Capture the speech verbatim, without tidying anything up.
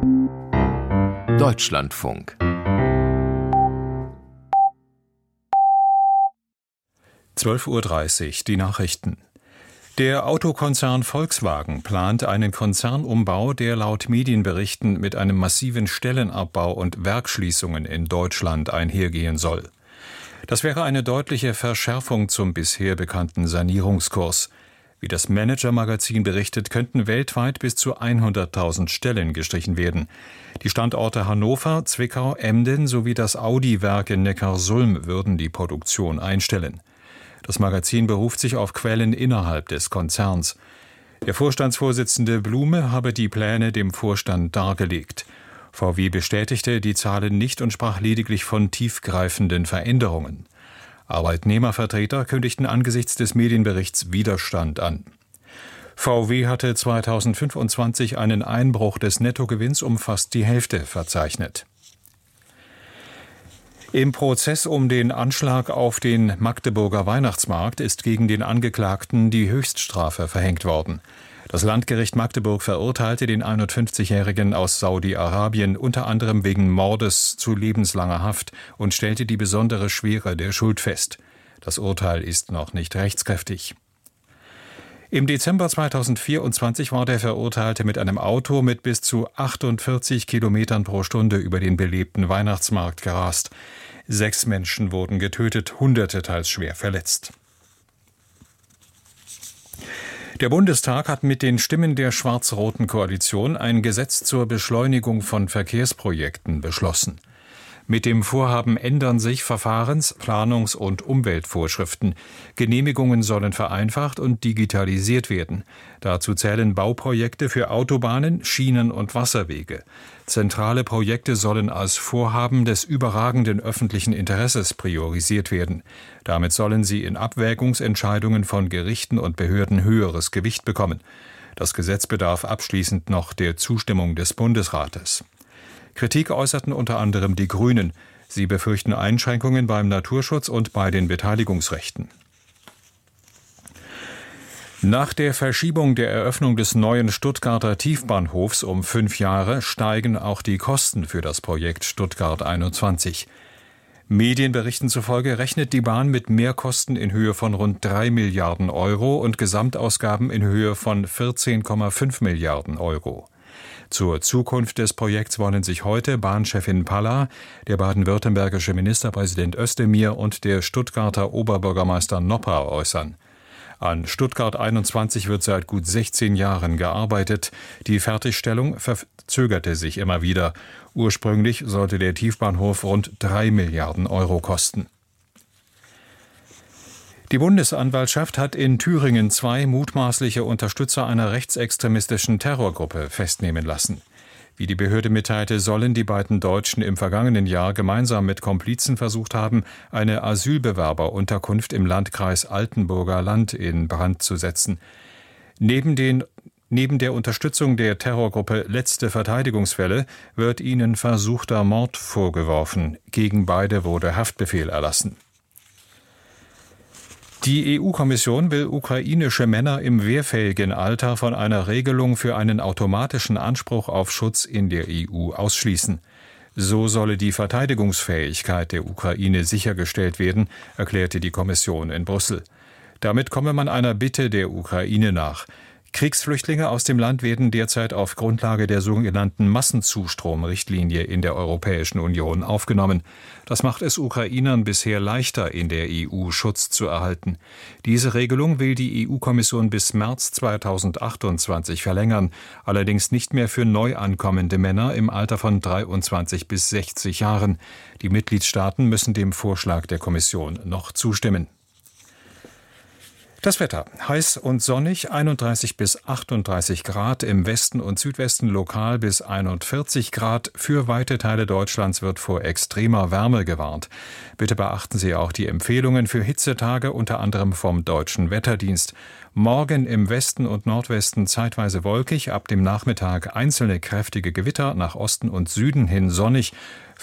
Deutschlandfunk. zwölf Uhr dreißig, die Nachrichten. Der Autokonzern Volkswagen plant einen Konzernumbau, der laut Medienberichten mit einem massiven Stellenabbau und Werksschließungen in Deutschland einhergehen soll. Das wäre eine deutliche Verschärfung zum bisher bekannten Sanierungskurs. Wie das Manager-Magazin berichtet, könnten weltweit bis zu hunderttausend Stellen gestrichen werden. Die Standorte Hannover, Zwickau, Emden sowie das Audi-Werk in Neckarsulm würden die Produktion einstellen. Das Magazin beruft sich auf Quellen innerhalb des Konzerns. Der Vorstandsvorsitzende Blume habe die Pläne dem Vorstand dargelegt. V W bestätigte die Zahlen nicht und sprach lediglich von tiefgreifenden Veränderungen. Arbeitnehmervertreter kündigten angesichts des Medienberichts Widerstand an. V W hatte zweitausendfünfundzwanzig einen Einbruch des Nettogewinns um fast die Hälfte verzeichnet. Im Prozess um den Anschlag auf den Magdeburger Weihnachtsmarkt ist gegen den Angeklagten die Höchststrafe verhängt worden. Das Landgericht Magdeburg verurteilte den einundfünfzigjährigen aus Saudi-Arabien unter anderem wegen Mordes zu lebenslanger Haft und stellte die besondere Schwere der Schuld fest. Das Urteil ist noch nicht rechtskräftig. Im Dezember zweitausendvierundzwanzig war der Verurteilte mit einem Auto mit bis zu achtundvierzig Kilometern pro Stunde über den belebten Weihnachtsmarkt gerast. Sechs Menschen wurden getötet, Hunderte teils schwer verletzt. Der Bundestag hat mit den Stimmen der schwarz-roten Koalition ein Gesetz zur Beschleunigung von Verkehrsprojekten beschlossen. Mit dem Vorhaben ändern sich Verfahrens-, Planungs- und Umweltvorschriften. Genehmigungen sollen vereinfacht und digitalisiert werden. Dazu zählen Bauprojekte für Autobahnen, Schienen- und Wasserwege. Zentrale Projekte sollen als Vorhaben des überragenden öffentlichen Interesses priorisiert werden. Damit sollen sie in Abwägungsentscheidungen von Gerichten und Behörden höheres Gewicht bekommen. Das Gesetz bedarf abschließend noch der Zustimmung des Bundesrates. Kritik äußerten unter anderem die Grünen. Sie befürchten Einschränkungen beim Naturschutz und bei den Beteiligungsrechten. Nach der Verschiebung der Eröffnung des neuen Stuttgarter Tiefbahnhofs um fünf Jahre steigen auch die Kosten für das Projekt Stuttgart einundzwanzig. Medienberichten zufolge rechnet die Bahn mit Mehrkosten in Höhe von rund drei Milliarden Euro und Gesamtausgaben in Höhe von vierzehn Komma fünf Milliarden Euro. Zur Zukunft des Projekts wollen sich heute Bahnchefin Palla, der baden-württembergische Ministerpräsident Özdemir und der Stuttgarter Oberbürgermeister Nopper äußern. An Stuttgart einundzwanzig wird seit gut sechzehn Jahren gearbeitet. Die Fertigstellung verzögerte sich immer wieder. Ursprünglich sollte der Tiefbahnhof rund drei Milliarden Euro kosten. Die Bundesanwaltschaft hat in Thüringen zwei mutmaßliche Unterstützer einer rechtsextremistischen Terrorgruppe festnehmen lassen. Wie die Behörde mitteilte, sollen die beiden Deutschen im vergangenen Jahr gemeinsam mit Komplizen versucht haben, eine Asylbewerberunterkunft im Landkreis Altenburger Land in Brand zu setzen. Neben den Neben der Unterstützung der Terrorgruppe Letzte Verteidigungswelle wird ihnen versuchter Mord vorgeworfen. Gegen beide wurde Haftbefehl erlassen. Die E U-Kommission will ukrainische Männer im wehrfähigen Alter von einer Regelung für einen automatischen Anspruch auf Schutz in der E U ausschließen. So solle die Verteidigungsfähigkeit der Ukraine sichergestellt werden, erklärte die Kommission in Brüssel. Damit komme man einer Bitte der Ukraine nach. Kriegsflüchtlinge aus dem Land werden derzeit auf Grundlage der sogenannten Massenzustrom-Richtlinie in der Europäischen Union aufgenommen. Das macht es Ukrainern bisher leichter, in der E U Schutz zu erhalten. Diese Regelung will die E U-Kommission bis März zweitausendachtundzwanzig verlängern, allerdings nicht mehr für neu ankommende Männer im Alter von dreiundzwanzig bis sechzig Jahren. Die Mitgliedstaaten müssen dem Vorschlag der Kommission noch zustimmen. Das Wetter: heiß und sonnig, einunddreißig bis achtunddreißig Grad, im Westen und Südwesten lokal bis einundvierzig Grad. Für weite Teile Deutschlands wird vor extremer Wärme gewarnt. Bitte beachten Sie auch die Empfehlungen für Hitzetage, unter anderem vom Deutschen Wetterdienst. Morgen im Westen und Nordwesten zeitweise wolkig, ab dem Nachmittag einzelne kräftige Gewitter, nach Osten und Süden hin sonnig.